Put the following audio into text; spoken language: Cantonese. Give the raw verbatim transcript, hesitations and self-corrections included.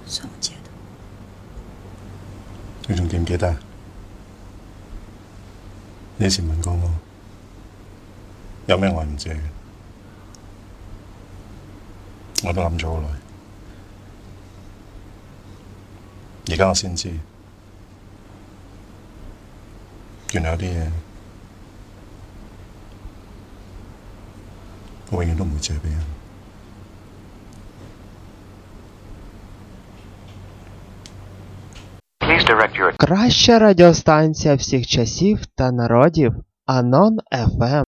算我借的。 你仲記唔記得？你以前問過我，有咩我唔借嘅，我都諗咗好耐。而家我先知，原來有啲嘢我永遠都唔會借俾人。 Краща радіостанція всіх часів та народів Анон еф ем.